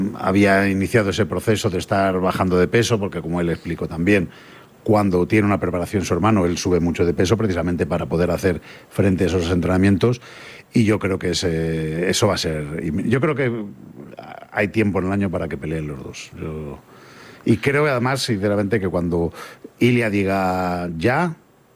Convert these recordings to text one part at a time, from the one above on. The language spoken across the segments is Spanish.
había iniciado ese proceso de estar bajando de peso, porque como él explicó también, cuando tiene una preparación su hermano, él sube mucho de peso precisamente para poder hacer frente a esos entrenamientos, y yo creo que eso va a ser... Yo creo que hay tiempo en el año para que peleen los dos. Y creo además, sinceramente, que cuando Ilia diga ya,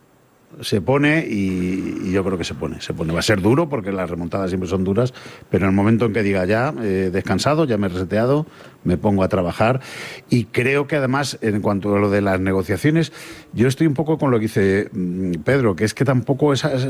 se pone, y yo creo que se pone. Va a ser duro porque las remontadas siempre son duras, pero en el momento en que diga ya, he descansado, ya me he reseteado, me pongo a trabajar. Y creo que además, en cuanto a lo de las negociaciones, yo estoy un poco con lo que dice Pedro, que es que tampoco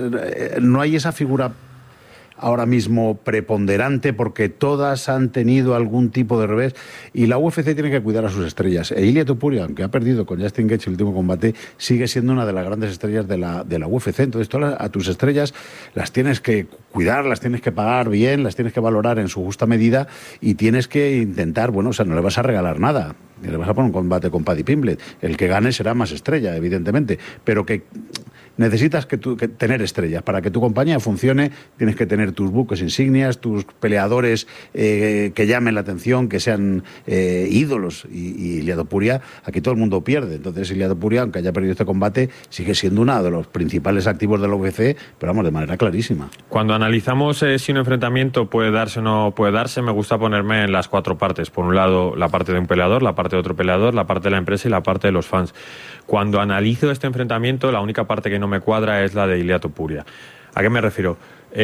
no hay esa figura ahora mismo preponderante, porque todas han tenido algún tipo de revés, y la UFC tiene que cuidar a sus estrellas. E Ilia Topuria, aunque ha perdido con Justin Gaethje el último combate, sigue siendo una de las grandes estrellas de la UFC. Entonces a tus estrellas las tienes que cuidar, las tienes que pagar bien, las tienes que valorar en su justa medida, y tienes que intentar, no le vas a regalar nada, ni le vas a poner un combate con Paddy Pimblett. El que gane será más estrella, evidentemente, pero que necesitas que tener estrellas. Para que tu compañía funcione, tienes que tener tus buques insignias, tus peleadores que llamen la atención, que sean ídolos. Y Ilia Topuria, aquí todo el mundo pierde. Entonces Ilia Topuria, aunque haya perdido este combate, sigue siendo uno de los principales activos de la UFC, pero vamos, de manera clarísima. Cuando analizamos si un enfrentamiento puede darse o no puede darse, me gusta ponerme en las cuatro partes. Por un lado, la parte de un peleador, la parte de otro peleador, la parte de la empresa y la parte de los fans. Cuando analizo este enfrentamiento, la única parte que no me cuadra es la de Ilia Topuria. ¿A qué me refiero?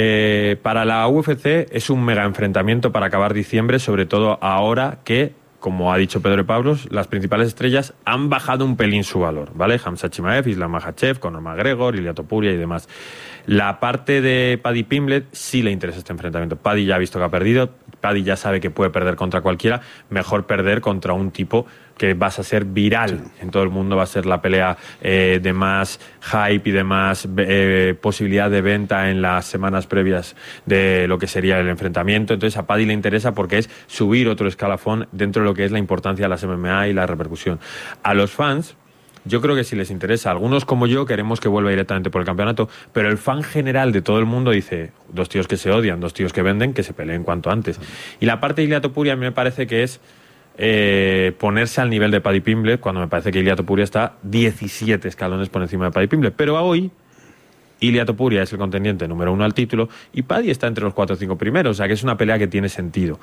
Para la UFC es un mega enfrentamiento para acabar diciembre, sobre todo ahora que, como ha dicho Pedro Pablos, las principales estrellas han bajado un pelín su valor, ¿vale? Khamzat Chimaev, Islam Makhachev, Conor McGregor, Ilia Topuria y demás. La parte de Paddy Pimblett sí le interesa este enfrentamiento. Paddy ya ha visto que ha perdido, Paddy ya sabe que puede perder contra cualquiera, mejor perder contra un tipo que vas a ser viral en todo el mundo, va a ser la pelea de más hype y de más posibilidad de venta en las semanas previas de lo que sería el enfrentamiento. Entonces a Paddy le interesa porque es subir otro escalafón dentro de lo que es la importancia de las MMA y la repercusión. A los fans, yo creo que sí les interesa. Algunos, como yo, queremos que vuelva directamente por el campeonato, pero el fan general de todo el mundo dice, dos tíos que se odian, dos tíos que venden, que se peleen cuanto antes. Y la parte de Ilia Topuria a mí me parece que es ponerse al nivel de Paddy Pimblett, cuando me parece que Ilia Topuria está 17 escalones por encima de Paddy Pimblett. Pero hoy Ilia Topuria es el contendiente número 1 al título y Paddy está entre los 4 o 5 primeros, o sea que es una pelea que tiene sentido.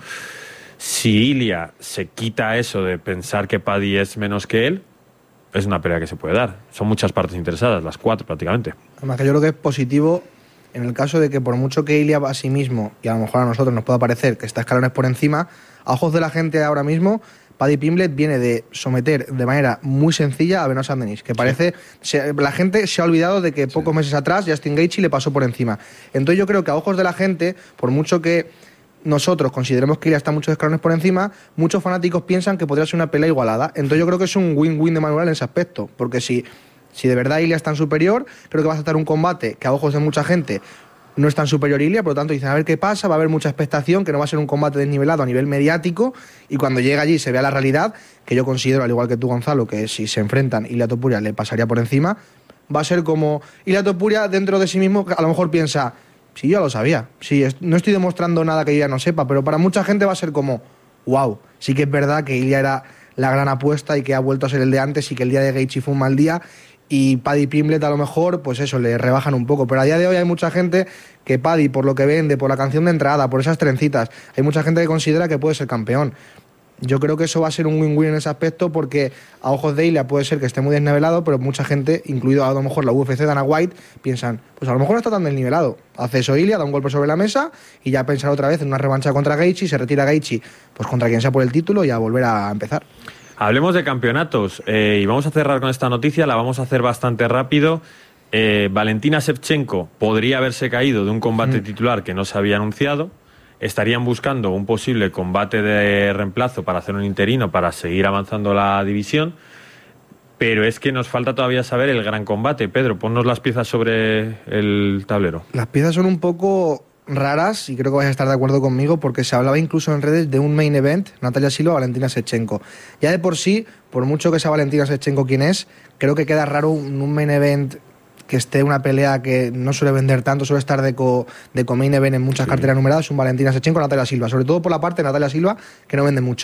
Si Ilia se quita eso de pensar que Paddy es menos que él, es una pelea que se puede dar. Son muchas partes interesadas, las 4 prácticamente. Además que yo creo que es positivo en el caso de que por mucho que Ilia va a sí mismo, y a lo mejor a nosotros nos pueda parecer que está escalones por encima, a ojos de la gente ahora mismo, Paddy Pimblett viene de someter de manera muy sencilla a Benoit Saint-Denis, que parece... La gente se ha olvidado de que pocos meses atrás Justin Gaethje le pasó por encima. Entonces yo creo que a ojos de la gente, por mucho que nosotros consideremos que Ilia está muchos escalones por encima, muchos fanáticos piensan que podría ser una pelea igualada. Entonces yo creo que es un win-win de Manuel en ese aspecto, porque si de verdad Ilia es tan superior, creo que va a estar un combate que a ojos de mucha gente no es tan superior Ilia, por lo tanto dicen a ver qué pasa, va a haber mucha expectación, que no va a ser un combate desnivelado a nivel mediático, y cuando llega allí se vea la realidad, que yo considero, al igual que tú, Gonzalo, que si se enfrentan, Ilia Topuria le pasaría por encima, va a ser como Ilia Topuria dentro de sí mismo, a lo mejor piensa, sí, yo lo sabía, sí, no estoy demostrando nada que Ilia no sepa, pero para mucha gente va a ser como, wow, sí que es verdad que Ilia era la gran apuesta y que ha vuelto a ser el de antes y que el día de Gaethje fue un mal día, y Paddy Pimblett a lo mejor, pues eso, le rebajan un poco. Pero a día de hoy hay mucha gente que Paddy, por lo que vende, por la canción de entrada, por esas trencitas, hay mucha gente que considera que puede ser campeón. Yo creo que eso va a ser un win-win en ese aspecto, porque a ojos de Ilia puede ser que esté muy desnivelado, pero mucha gente, incluido a lo mejor la UFC, Dana White, piensan, pues a lo mejor no está tan desnivelado. Hace eso Ilia, da un golpe sobre la mesa y ya pensar otra vez en una revancha contra Gaethje, se retira Gaethje, pues contra quien sea por el título, y a volver a empezar. Hablemos de campeonatos y vamos a cerrar con esta noticia, la vamos a hacer bastante rápido. Valentina Shevchenko podría haberse caído de un combate titular que no se había anunciado. Estarían buscando un posible combate de reemplazo para hacer un interino para seguir avanzando la división. Pero es que nos falta todavía saber el gran combate. Pedro, ponnos las piezas sobre el tablero. Las piezas son un poco raras y creo que vais a estar de acuerdo conmigo, porque se hablaba incluso en redes de un main event, Natalia Silva, Valentina Shevchenko. Ya de por sí, por mucho que sea Valentina Shevchenko quien es, creo que queda raro un main event que esté una pelea que no suele vender tanto, suele estar de co-main event en muchas carteras numeradas, un Valentina Shevchenko, Natalia Silva, sobre todo por la parte de Natalia Silva, que no vende mucho.